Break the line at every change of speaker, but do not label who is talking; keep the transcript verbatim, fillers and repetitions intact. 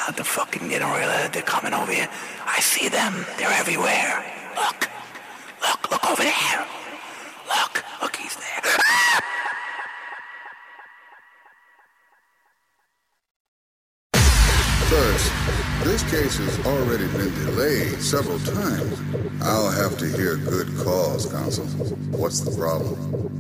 about to fucking get real. They're coming over here. I see them. They're everywhere. Look. Look. Look over there. Look. Look, he's there. Ah!
First, this case has already been delayed several times. I'll have to hear good cause, counsel. What's the problem?